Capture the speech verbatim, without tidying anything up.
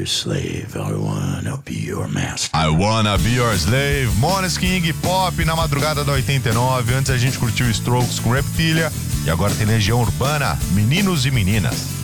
your slave. I wanna be your master. I Wanna Be Your Slave, Måneskin, Iggy Pop na madrugada da oitenta e nove. Antes a gente curtiu Strokes com Reptilia e agora tem Legião Urbana, Meninos e Meninas.